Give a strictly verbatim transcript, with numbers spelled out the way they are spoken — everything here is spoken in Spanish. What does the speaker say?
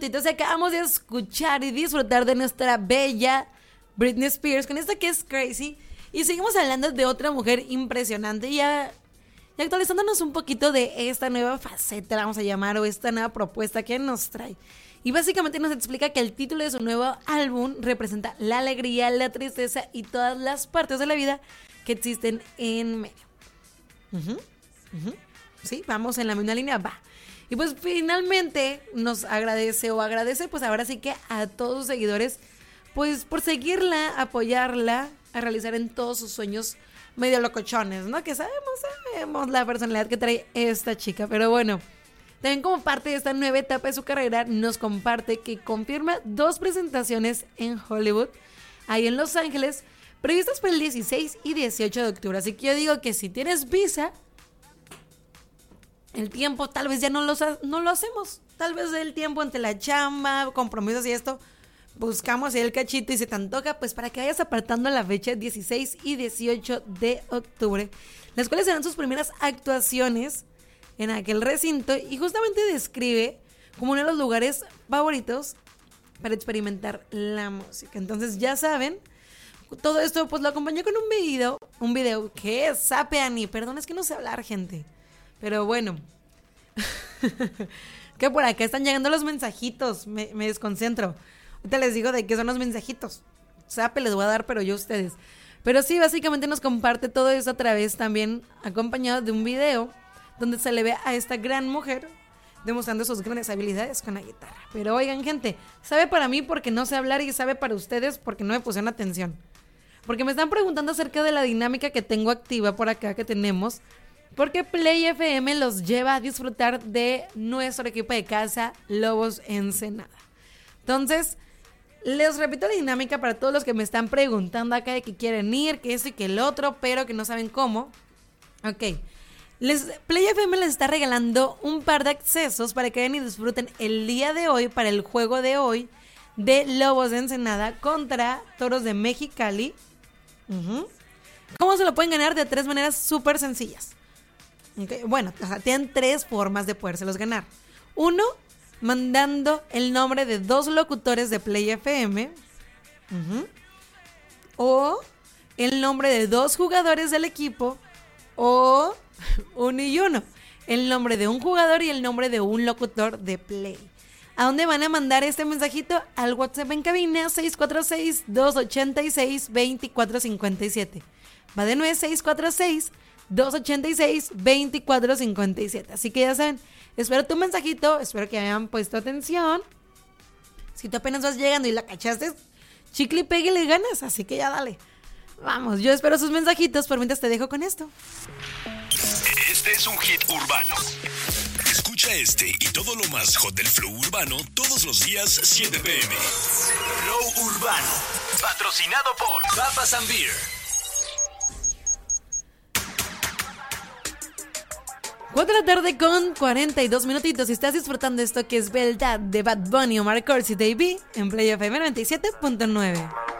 minutitos y acabamos de escuchar y disfrutar de nuestra bella Britney Spears con esta que es Crazy. Y seguimos hablando de otra mujer impresionante y, a, y actualizándonos un poquito de esta nueva faceta, vamos a llamar, o esta nueva propuesta que nos trae. Y básicamente nos explica que el título de su nuevo álbum representa la alegría, la tristeza y todas las partes de la vida que existen en medio. Uh-huh, uh-huh. Sí, vamos en la misma línea, va. Y pues finalmente nos agradece o agradece pues ahora sí que a todos sus seguidores pues por seguirla, apoyarla a realizar en todos sus sueños medio locochones, ¿no? Que sabemos, sabemos la personalidad que trae esta chica, pero bueno. También como parte de esta nueva etapa de su carrera nos comparte que confirma dos presentaciones en Hollywood, ahí en Los Ángeles, previstas para el dieciséis y dieciocho de octubre. Así que yo digo que si tienes visa, el tiempo tal vez ya no lo, no lo hacemos. Tal vez el tiempo entre la chamba, compromisos y esto, buscamos el cachito y se te antoja, pues para que vayas apartando la fecha dieciséis y dieciocho de octubre, las cuales serán sus primeras actuaciones en aquel recinto y justamente describe como uno de los lugares favoritos para experimentar la música. Entonces ya saben, todo esto pues lo acompañó con un video, un video que es Sapeani, perdón, es que no sé hablar, gente. Pero bueno, que por acá están llegando los mensajitos, me, me desconcentro. Ahorita les digo de qué son los mensajitos. Sape les voy a dar, pero yo a ustedes. Pero sí, básicamente nos comparte todo eso a través también acompañado de un video donde se le ve a esta gran mujer demostrando sus grandes habilidades con la guitarra. Pero oigan, gente, sabe para mí porque no sé hablar y sabe para ustedes porque no me pusieron atención. Porque me están preguntando acerca de la dinámica que tengo activa por acá, que tenemos... Porque Play F M los lleva a disfrutar de nuestro equipo de casa Lobos Ensenada. Entonces, les repito la dinámica para todos los que me están preguntando acá de que quieren ir, que esto y que el otro, pero que no saben cómo. Ok, les, Play F M les está regalando un par de accesos para que vayan y disfruten el día de hoy, para el juego de hoy, de Lobos de Ensenada contra Toros de Mexicali. Uh-huh. ¿Cómo se lo pueden ganar? De tres maneras súper sencillas. Okay. Bueno, o sea, tienen tres formas de podérselos ganar. Uno, mandando el nombre de dos locutores de Play F M. Uh-huh. O el nombre de dos jugadores del equipo. O uno y uno. El nombre de un jugador y el nombre de un locutor de Play. ¿A dónde van a mandar este mensajito? Al WhatsApp en cabina seis cuatro seis, dos ocho seis, dos cuatro cinco siete. Va de nuevo seis cuatro seis, dos ocho seis, dos cuatro cinco siete. Así que ya saben, espero tu mensajito, espero que hayan puesto atención. Si tú apenas vas llegando y la cachaste, chicle y pegue y le ganas, así que ya dale. Vamos, yo espero sus mensajitos, por mientras te dejo con esto. Este es un hit urbano. Escucha este y todo lo más hot del flow urbano todos los días siete pm. Flow Urbano, patrocinado por Papas and Beer. cuatro de la tarde con cuarenta y dos minutitos y estás disfrutando esto que es Beldad de Bad Bunny, Omar Cursi, Davey en Play F M noventa y siete punto nueve.